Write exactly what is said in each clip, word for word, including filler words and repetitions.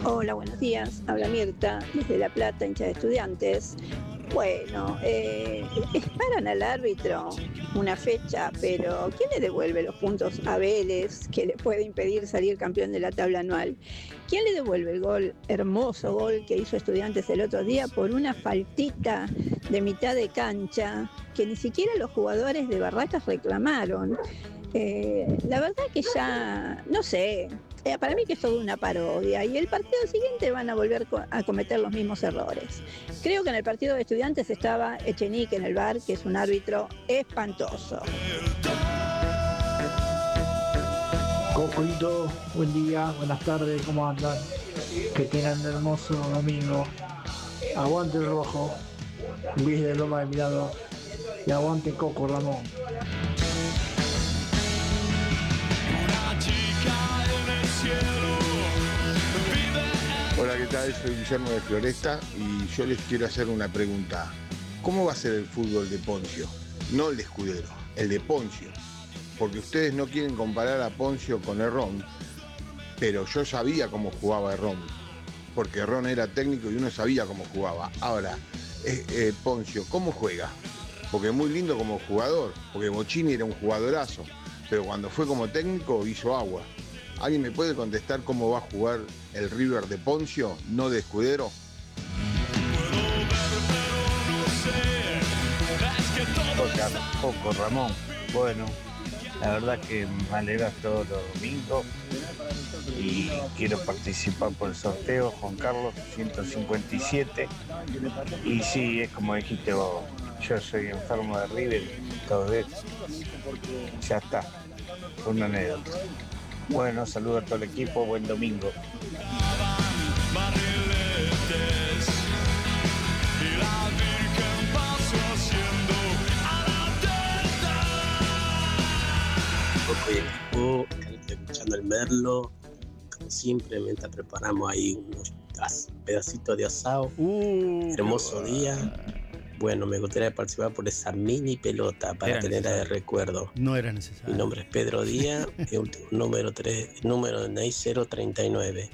Hola, buenos días. Habla Mirta, desde La Plata, hincha de Estudiantes. Bueno, eh, paran al árbitro una fecha, pero ¿quién le devuelve los puntos a Vélez que le puede impedir salir campeón de la tabla anual? ¿Quién le devuelve el gol, hermoso gol que hizo Estudiantes el otro día por una faltita de mitad de cancha que ni siquiera los jugadores de Barracas reclamaron? Eh, la verdad que ya, no sé, eh, para mí que es toda una parodia y el partido siguiente van a volver co- a cometer los mismos errores. Creo que en el partido de Estudiantes estaba Echenique en el V A R, que es un árbitro espantoso. Cocorito, buen día, buenas tardes, ¿cómo andan? Que tengan un hermoso domingo. Aguante el rojo, Luis de Loma de Mirador. Y aguante Coco Ramón. Hola, ¿qué tal? Soy Guillermo de Floresta y yo les quiero hacer una pregunta. ¿Cómo va a ser el fútbol de Poncio? No el de Escudero, el de Poncio. Porque ustedes no quieren comparar a Poncio con Herrón, pero yo sabía cómo jugaba Herrón, porque Herrón era técnico y uno sabía cómo jugaba. Ahora, eh, eh, Poncio, ¿cómo juega? Porque es muy lindo como jugador, porque Bocini era un jugadorazo, pero cuando fue como técnico hizo agua. ¿Alguien me puede contestar cómo va a jugar el River de Poncio, no de Escudero? Poco Ramón, bueno, la verdad que me alegra todos los domingos y quiero participar por el sorteo, Juan Carlos ciento cincuenta y siete. Y sí, es como dijiste vos, yo soy enfermo de River, todo eso. Ya está, fue una anécdota. Bueno, saludos a todo el equipo, buen domingo. Poco y equipo, estoy escuchando el Merlo, como siempre, mientras preparamos ahí unos as- pedacitos de asado. Uh, Hermoso día. Bueno, me gustaría participar por esa mini pelota para Era tenerla de necesario. recuerdo. No era Mi necesario. nombre es Pedro Díaz, mi último número tres, número de N I cero treinta y nueve.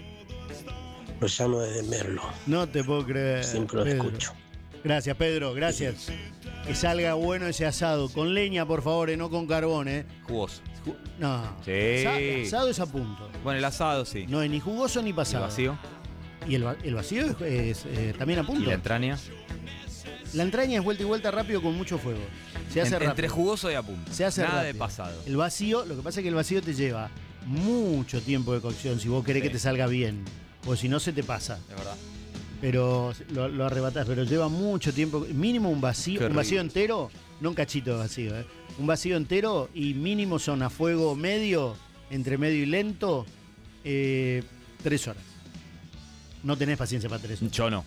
Lo llamo desde Merlo, No te puedo creer. siempre lo Pedro. escucho. Gracias, Pedro, gracias. Que salga bueno ese asado. Con leña, por favor, eh, no con carbón, ¿eh? Jugoso. Ju- No. Sí. Asa- asado es a punto. Bueno, el asado sí. No es ni jugoso ni ¿El pasado. vacío? Y el, va- el vacío es, es, eh, también a punto. ¿Y la entraña? La entraña es vuelta y vuelta rápido con mucho fuego. Se hace En- rápido. entre jugoso y a punto. Se hace Nada rápido. de pasado. El vacío, lo que pasa es que el vacío te lleva mucho tiempo de cocción si vos querés Sí. que te salga bien. O si no, se te pasa. Es verdad. Pero lo, lo arrebatás, pero lleva mucho tiempo. Mínimo un vacío, Qué un vacío rico. entero, no un cachito de vacío, ¿eh? Un vacío entero y mínimo son a fuego medio, entre medio y lento, eh, tres horas. No tenés paciencia para tres horas. Yo no,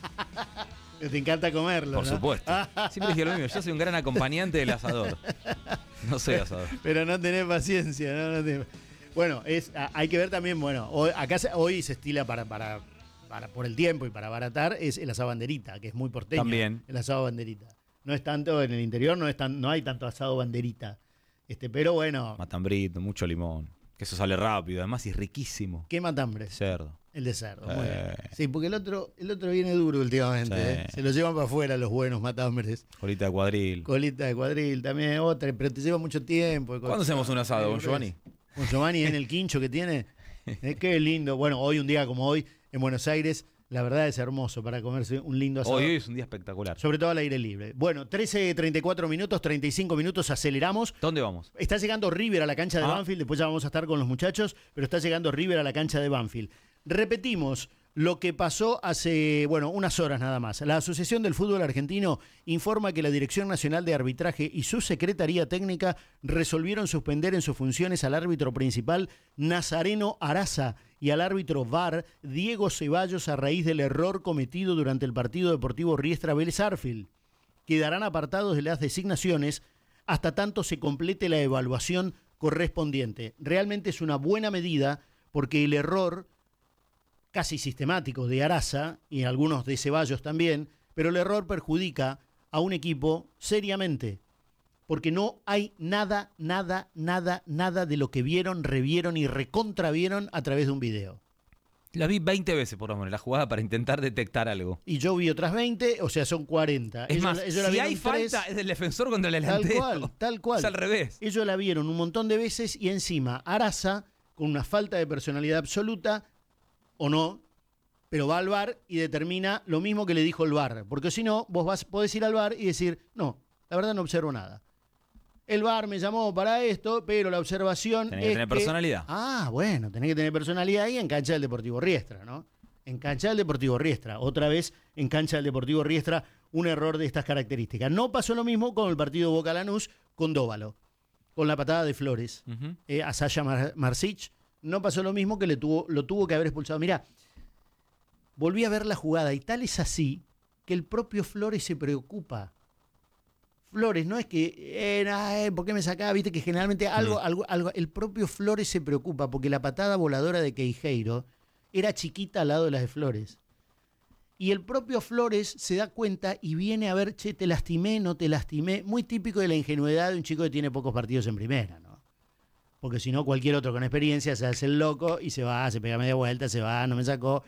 Te encanta comerlo, por ¿no? supuesto. Siempre dije lo mismo. Yo soy un gran acompañante del asador. No soy asador. Pero no tenés paciencia, ¿no? No tenés- Bueno, es, a- hay que ver también, bueno, hoy, acá se, hoy se estila para, para, para, por el tiempo y para abaratar, es el asado banderita, que es muy porteño. También. El asado banderita. No es tanto en el interior, no es tan, no hay tanto asado banderita. Este, pero bueno, Matambrito, mucho limón. Que eso sale rápido, además y riquísimo. qué matambre. Cerdo. El de cerdo, Sí. muy bien. Sí, porque el otro, el otro viene duro últimamente. Sí. ¿eh? Se lo llevan para afuera los buenos matambres. Colita de cuadril. Colita de cuadril también, otra, pero te lleva mucho tiempo. ¿Cuándo hacemos un asado, don Giovanni? Con Giovanni en el quincho que tiene. Eh, qué lindo. Bueno, hoy, un día como hoy, en Buenos Aires, la verdad es hermoso para comerse un lindo asado. Hoy, hoy es un día espectacular. Sobre todo al aire libre. Bueno, trece treinta y cuatro minutos, treinta y cinco minutos, aceleramos. ¿Dónde vamos? Está llegando River a la cancha de Ah. Banfield, después ya vamos a estar con los muchachos, pero está llegando River a la cancha de Banfield. Repetimos lo que pasó hace, bueno, unas horas nada más. La Asociación del Fútbol Argentino informa que la Dirección Nacional de Arbitraje y su Secretaría Técnica resolvieron suspender en sus funciones al árbitro principal Nazareno Araza y al árbitro V A R Diego Ceballos a raíz del error cometido durante el partido deportivo Riestra Vélez Arfield. Quedarán apartados de las designaciones hasta tanto se complete la evaluación correspondiente. Realmente es una buena medida porque el error casi sistemático de Araza y algunos de Ceballos también, pero el error perjudica a un equipo seriamente, porque no hay nada, nada, nada, nada de lo que vieron, revieron y recontravieron a través de un video. La vi veinte veces por lo menos, la jugada para intentar detectar algo. Y yo vi otras veinte, o sea, son cuarenta. Es ellos, más, ellos la si vieron hay tres, falta es del defensor contra el delantero. Tal cual, tal cual. Es al revés. Ellos la vieron un montón de veces y encima Araza, con una falta de personalidad absoluta, o no, pero va al V A R y determina lo mismo que le dijo el V A R. Porque si no, vos vas, podés ir al V A R y decir, no, la verdad no observo nada. El V A R me llamó para esto, pero la observación Tenés que es tener que... personalidad. Ah, bueno, tenés que tener personalidad ahí en cancha del Deportivo Riestra, ¿no? En cancha del Deportivo Riestra. Otra vez en cancha del Deportivo Riestra, un error de estas características. No pasó lo mismo con el partido Boca Lanús con Dóvalo, con la patada de Flores Uh-huh. eh, a Sasha Mar- Marsic. No pasó lo mismo, que le tuvo, lo tuvo que haber expulsado. Mirá, volví a ver la jugada y tal es así que el propio Flores se preocupa. Flores, no es que, eh, nah, eh, ¿por qué me sacaba? Viste que generalmente algo, Mm. algo, algo, el propio Flores se preocupa porque la patada voladora de Queijeiro era chiquita al lado de las de Flores. Y el propio Flores se da cuenta y viene a ver, che, te lastimé, no te lastimé. Muy típico de la ingenuidad de un chico que tiene pocos partidos en primera, ¿no? Porque si no, cualquier otro con experiencia se hace el loco y se va, se pega media vuelta, se va, no me sacó.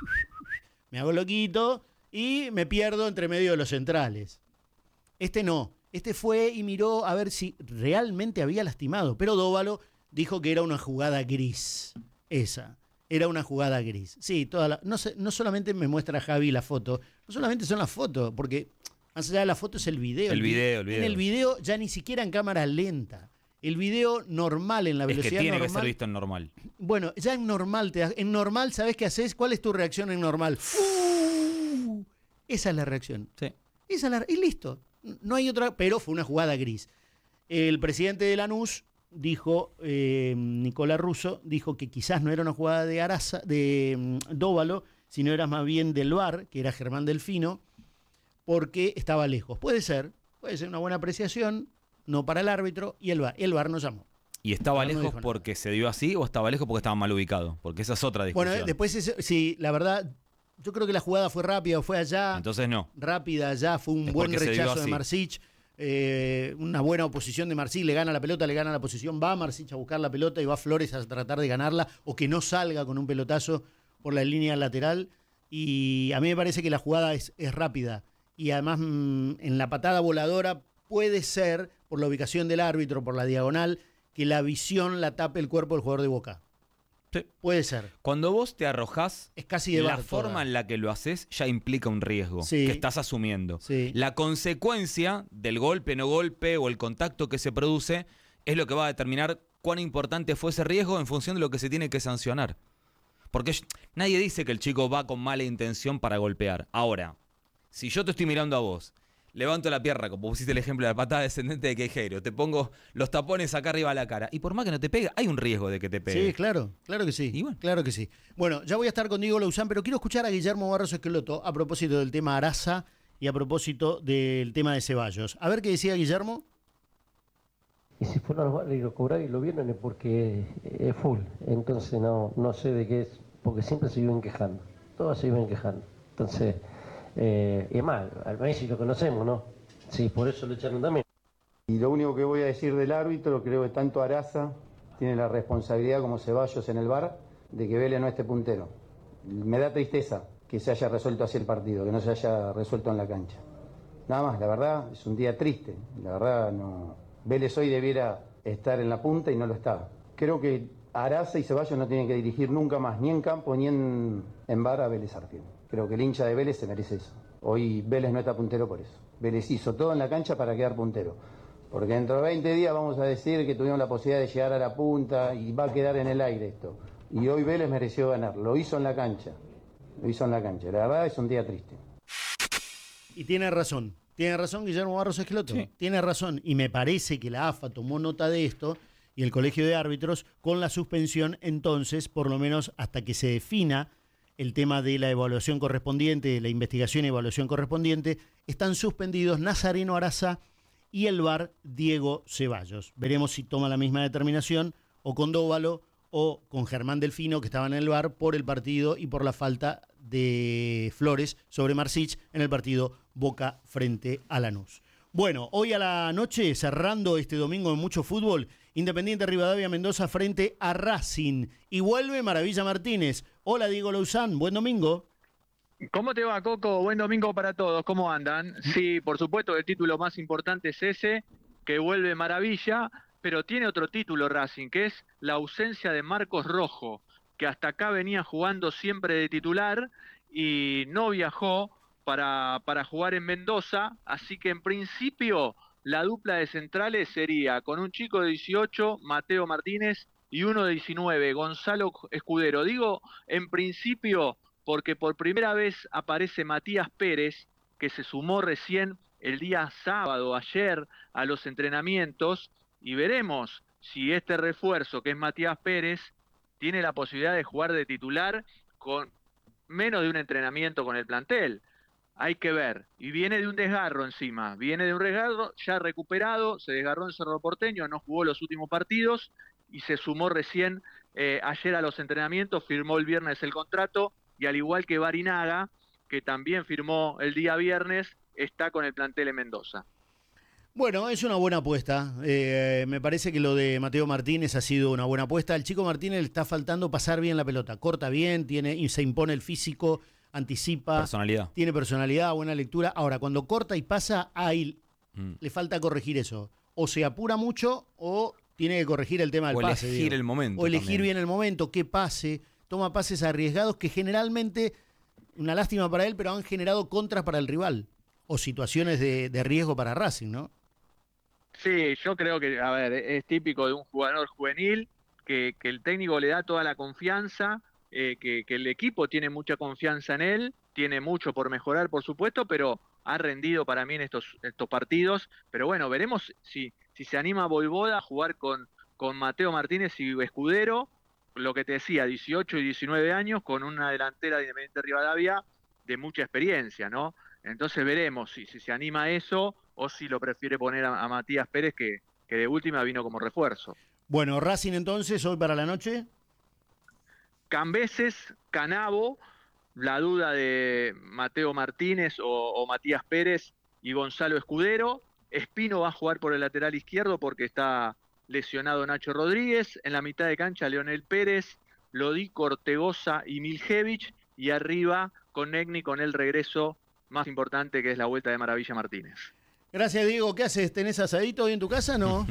Me hago loquito y me pierdo entre medio de los centrales. Este no. Este fue y miró a ver si realmente había lastimado. Pero Dóvalo dijo que era una jugada gris. Esa. Era una jugada gris. Sí, toda la, no, se, no solamente me muestra Javi la foto, no solamente son las fotos, porque más allá de la foto es el video. El video, el video. En el video ya ni siquiera en cámara lenta. El video normal, en la Es velocidad que tiene normal. que ser visto en normal. Bueno, ya en normal, te das- en normal, ¿sabés qué haces? ¿Cuál es tu reacción en normal? Uh, esa es la reacción. Sí. Esa es la, y listo. No hay otra, pero fue una jugada gris. El presidente de Lanús dijo, eh, Nicolás Russo, dijo que quizás no era una jugada de Araza, de mm, Dóvalo, sino era más bien del V A R, que era Germán Delfino, porque estaba lejos. Puede ser, puede ser una buena apreciación, no para el árbitro, y el V A R, el V A R no llamó. ¿Y estaba No, no lejos dijo nada. porque se dio así o estaba lejos porque estaba mal ubicado? Porque esa es otra discusión. Bueno, después, ese- sí, la verdad, yo creo que la jugada fue rápida, fue allá. Entonces no. Rápida allá, fue un Es buen porque se dio rechazo de así. Marsic, eh, una buena oposición de Marsic, le gana la pelota, le gana la posición, va Marsic a buscar la pelota y va Flores a tratar de ganarla o que no salga con un pelotazo por la línea lateral, y a mí me parece que la jugada es, es rápida y además mm, en la patada voladora puede ser, por la ubicación del árbitro, por la diagonal, que la visión la tape el cuerpo del jugador de Boca. Sí. Puede ser. Cuando vos te arrojás, Es casi de la bar forma toda. en la que lo haces ya implica un riesgo Sí. que estás asumiendo. Sí. La consecuencia del golpe, no golpe o el contacto que se produce es lo que va a determinar cuán importante fue ese riesgo en función de lo que se tiene que sancionar. Porque sh- nadie dice que el chico va con mala intención para golpear. Ahora, si yo te estoy mirando a vos, levanto la pierna, como pusiste el ejemplo de la patada descendente de Queijeiro, te pongo los tapones acá arriba de la cara, y por más que no te pegue, hay un riesgo de que te pegue. Sí, claro, claro que sí. Y bueno. Claro que sí. Bueno, ya voy a estar con Diego Lauzán, pero quiero escuchar a Guillermo Barros Esqueloto a propósito del tema Araza y a propósito del tema de Ceballos. A ver qué decía Guillermo. Y si fueron los barrios y lo cobraron y lo vieron es porque es full. Entonces no, no sé de qué es, porque siempre se viven quejando. Todos se viven quejando. Entonces, eh, y es mal, al Messi lo conocemos, ¿no? Sí, por eso lo echaron también. Y lo único que voy a decir del árbitro, creo que tanto Araza tiene la responsabilidad como Ceballos en el V A R de que Vélez no esté puntero. Me da tristeza que se haya resuelto así el partido, que no se haya resuelto en la cancha. Nada más, la verdad es un día triste. La verdad, no. Vélez hoy debiera estar en la punta y no lo está. Creo que Araza y Ceballos no tienen que dirigir nunca más, ni en campo ni en, en V A R a Vélez Arfield. Creo que el hincha de Vélez se merece eso. Hoy Vélez no está puntero por eso. Vélez hizo todo en la cancha para quedar puntero. Porque dentro de veinte días vamos a decir que tuvimos la posibilidad de llegar a la punta y va a quedar en el aire esto. Y hoy Vélez mereció ganar. Lo hizo en la cancha. Lo hizo en la cancha. La verdad es un día triste. Y tiene razón. Tiene razón Guillermo Barros Esqueloto. Sí. Tiene razón. Y me parece que la A F A tomó nota de esto y el Colegio de Árbitros con la suspensión entonces, por lo menos hasta que se defina el tema de la evaluación correspondiente, de la investigación y evaluación correspondiente, están suspendidos Nazareno Araza y el V A R Diego Ceballos. Veremos si toma la misma determinación o con Dóvalo o con Germán Delfino, que estaba en el V A R por el partido y por la falta de Flores sobre Marsic en el partido Boca frente a Lanús. Bueno, hoy a la noche, cerrando este domingo de mucho fútbol, Independiente Rivadavia Mendoza frente a Racing. Y vuelve Maravilla Martínez. Hola, Diego Louzán, buen domingo. ¿Cómo te va, Coco? Buen domingo para todos, ¿cómo andan? Sí, por supuesto, el título más importante es ese, que vuelve maravilla, pero tiene otro título Racing, que es la ausencia de Marcos Rojo, que hasta acá venía jugando siempre de titular y no viajó para, para jugar en Mendoza, así que en principio la dupla de centrales sería con un chico de dieciocho, Mateo Martínez, y uno de diecinueve, Gonzalo Escudero. Digo, en principio, porque por primera vez aparece Matías Pérez, que se sumó recién el día sábado, ayer, a los entrenamientos, y veremos si este refuerzo, que es Matías Pérez, tiene la posibilidad de jugar de titular con menos de un entrenamiento con el plantel. Hay que ver. Y viene de un desgarro encima, viene de un desgarro ya recuperado, se desgarró en Cerro Porteño, no jugó los últimos partidos y se sumó recién eh, ayer a los entrenamientos, firmó el viernes el contrato, y al igual que Barinaga, que también firmó el día viernes, está con el plantel en Mendoza. Bueno, es una buena apuesta. Eh, me parece que lo de Mateo Martínez ha sido una buena apuesta. Al chico Martínez le está faltando pasar bien la pelota. Corta bien, tiene, se impone el físico, anticipa. Personalidad. Tiene personalidad, buena lectura. Ahora, cuando corta y pasa, ahí mm. le falta corregir eso. O se apura mucho o tiene que corregir el tema del o pase. O elegir digo. el momento. O elegir también. bien el momento, qué pase. Toma pases arriesgados que generalmente, una lástima para él, pero han generado contras para el rival. O situaciones de, de riesgo para Racing, ¿no? Sí, yo creo que, a ver, es típico de un jugador juvenil que, que el técnico le da toda la confianza, eh, que, que el equipo tiene mucha confianza en él, tiene mucho por mejorar, por supuesto, pero ha rendido para mí en estos, estos partidos. Pero bueno, veremos si, si se anima Voivoda a jugar con, con Mateo Martínez y Escudero, lo que te decía, dieciocho y diecinueve años, con una delantera de Independiente Rivadavia de mucha experiencia, ¿no? Entonces veremos si, si se anima a eso o si lo prefiere poner a, a Matías Pérez, que, que de última vino como refuerzo. Bueno, Racing entonces, hoy para la noche. Cambeses, Canavo, la duda de Mateo Martínez o, o Matías Pérez y Gonzalo Escudero. Espino va a jugar por el lateral izquierdo porque está lesionado Nacho Rodríguez. En la mitad de cancha, Leonel Pérez, Lodico, Ortegoza y Miljevich. Y arriba, con Negni, con el regreso más importante, que es la vuelta de Maravilla Martínez. Gracias, Diego. ¿Qué haces? ¿Tenés asadito hoy en tu casa, no?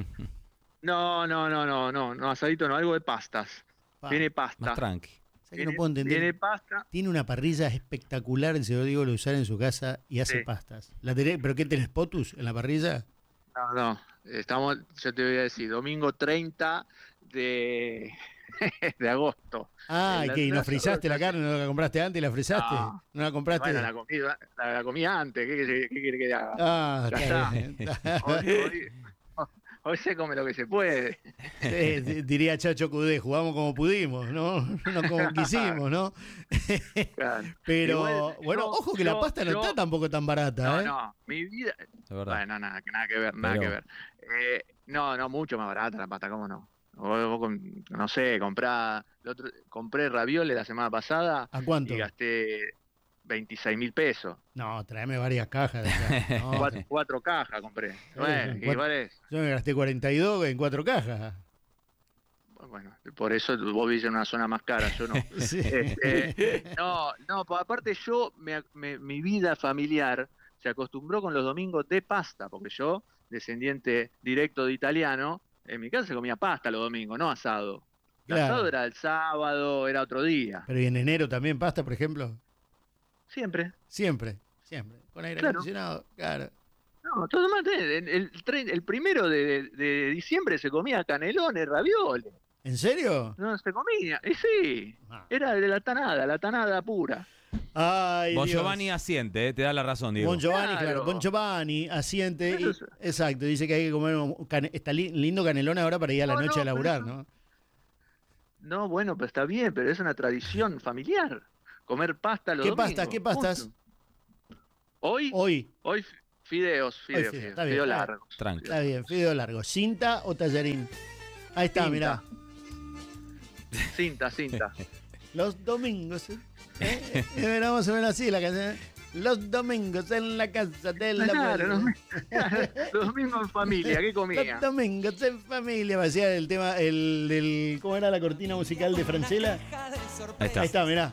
No, no, no, no, no, no, asadito no, algo de pastas. Pa, Tiene pasta. Más tranqui. Tiene, no puedo entender. Tiene pasta. Tiene una parrilla espectacular, el señor Diego Louzán en su casa y hace sí. pastas. ¿La tenés, ¿Pero qué tenés, potus en la parrilla? No, no, estamos, yo te voy a decir, domingo treinta de, de agosto. Ah, ¿y no frizaste la carne? ¿No la compraste antes y la frizaste? ¿No, ¿No la compraste? Bueno, la comí, la, la comí antes, ¿qué quiere que haga? Ah, ya está, está. Hoy, hoy, hoy se come lo que se puede. Sí, diría Chacho Cudé, jugamos como pudimos, ¿no? No como quisimos, ¿no? Claro. Pero, Igual, bueno, yo, ojo que yo, la pasta no yo, está tampoco tan barata, no, ¿eh? No, mi vida... Bueno, nada, nada que ver, nada Pero... que ver. Eh, no, no, mucho más barata la pasta, ¿cómo no? O, o, no sé, comprá, el otro, compré ravioles la semana pasada. ¿A cuánto? Y gasté veintiséis mil pesos. No, tráeme varias cajas. De acá. No, cuatro, cuatro cajas compré. Bueno, cuatro, ¿cuál es? Yo me gasté cuarenta y dos en cuatro cajas. Bueno, por eso vos vivís en una zona más cara, yo no. Sí. Este, no, no, aparte yo, me, me, mi vida familiar se acostumbró con los domingos de pasta, porque yo, descendiente directo de italiano, en mi casa se comía pasta los domingos, no asado. El claro. asado era el sábado, era otro día. Pero ¿y en enero también pasta, por ejemplo? Siempre. Siempre, siempre. Con aire claro. acondicionado, claro. No, todo mal. El, el, el primero de, de, de diciembre se comía canelones, ravioles. ¿En serio? No, se comía. Y sí, ah. era de la tanada, la tanada pura. Ay, Bon Dios. Giovanni asiente, eh, te da la razón, Diego. Bon Giovanni, claro. claro. Bon Giovanni asiente. Y, exacto, dice que hay que comer. Can, está lindo canelón ahora para ir a la no, noche no, a laburar, eso, ¿no? No, bueno, pues está bien, pero es una tradición familiar. Comer pasta los ¿Qué domingos. pastas? ¿Qué pastas? Hoy. Hoy. Hoy fideos, fideos, Hoy fideos, fideo, fideo largo. Está bien, fideo largo. ¿Cinta o tallarín? Ahí está, cinta. Mirá. Cinta, cinta. Los domingos. ¿eh? Era más o menos así la canción. Los domingos en la casa de la Claro, los, abuela. los domingos en familia, ¿qué comía? Los domingos en familia. Me hacía el tema, el, el, ¿cómo era la cortina musical de Franchella? Ahí está. Ahí está, mirá.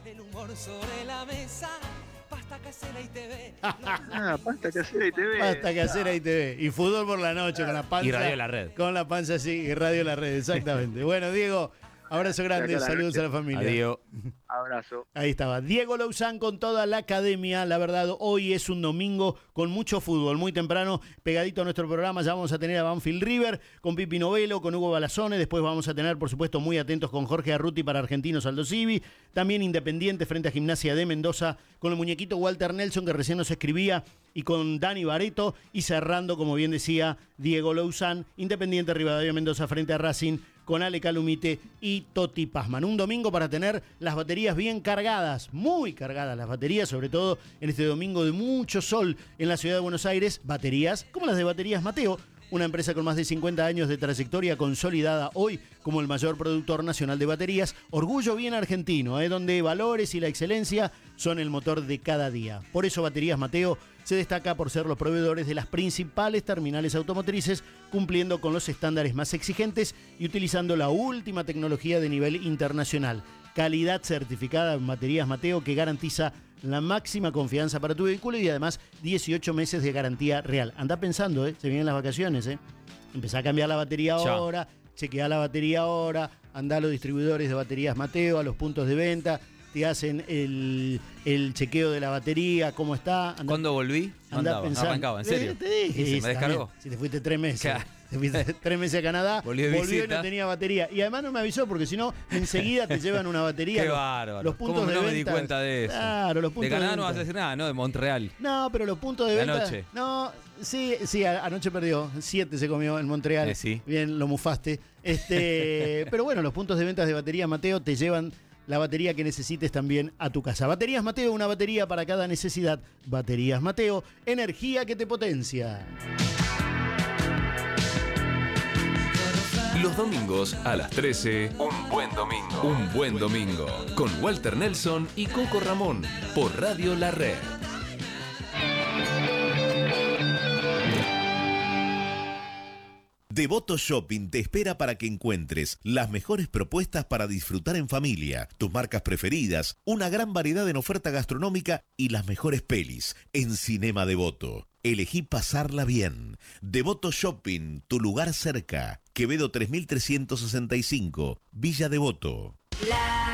Ah, pasta casera y T V. Pasta casera y T V. Y fútbol por la noche con la panza. Y Radio La Red. Con la panza así, y Radio La Red, exactamente. Bueno, Diego, abrazo grande, Acá la saludos noche. a la familia. Adiós. Abrazo. Ahí estaba, Diego Louzán con toda la academia. La verdad, hoy es un domingo con mucho fútbol, muy temprano, pegadito a nuestro programa. Ya vamos a tener a Banfield River con Pipi Novelo, con Hugo Balazone. Después vamos a tener, por supuesto, muy atentos con Jorge Arruti para Argentinos Aldo Civi. También Independiente frente a Gimnasia de Mendoza con el muñequito Walter Nelson, que recién nos escribía, y con Dani Bareto. Y cerrando, como bien decía Diego Louzán, Independiente Rivadavia Mendoza frente a Racing con Ale Calumite y Toti Pazman. Un domingo para tener las baterías bien cargadas, muy cargadas las baterías, sobre todo en este domingo de mucho sol en la ciudad de Buenos Aires. Baterías como las de Baterías Mateo, una empresa con más de cincuenta años de trayectoria, consolidada hoy como el mayor productor nacional de baterías. Orgullo bien argentino, ¿eh? Donde valores y la excelencia son el motor de cada día. Por eso Baterías Mateo se destaca por ser los proveedores de las principales terminales automotrices, cumpliendo con los estándares más exigentes y utilizando la última tecnología de nivel internacional. Calidad certificada en Baterías Mateo, que garantiza la máxima confianza para tu vehículo y además dieciocho meses de garantía real. Anda pensando, ¿eh? Se vienen las vacaciones, ¿eh? Empezá a cambiar la batería Chao. ahora, chequeá la batería ahora, andá a los distribuidores de Baterías Mateo, a los puntos de venta, te hacen el, el chequeo de la batería, cómo está. Andá, Cuando volví, no andá andaba, pensando. arrancaba, en serio. Eh, te dije, Y se me sí, descargó. también. Si te fuiste tres meses. Claro. Te fuiste tres meses a Canadá, Volví de volvió y visita. no tenía batería. Y además no me avisó porque si no, enseguida te llevan una batería. Qué Los- bárbaro. Los puntos ¿Cómo de no me di venta- cuenta de eso? Claro, los puntos De Canadá de no vas a venta. decir nada, ¿no? De Montreal. No, pero los puntos de De venta. anoche. No, sí, sí, a- anoche perdió. Siete se comió en Montreal. Eh, sí. Bien, lo mufaste. Este, pero bueno, los puntos de ventas de Batería Mateo te llevan la batería que necesites también a tu casa. Baterías Mateo, una batería para cada necesidad. Baterías Mateo, energía que te potencia. Los domingos a las trece, un buen domingo. Un buen domingo. Con Walter Nelson y Coco Ramón. Por Radio La Red. Devoto Shopping te espera para que encuentres las mejores propuestas para disfrutar en familia, tus marcas preferidas, una gran variedad en oferta gastronómica y las mejores pelis en Cinema Devoto. Elegí pasarla bien. Devoto Shopping, tu lugar cerca. Quevedo tres mil trescientos sesenta y cinco, Villa Devoto.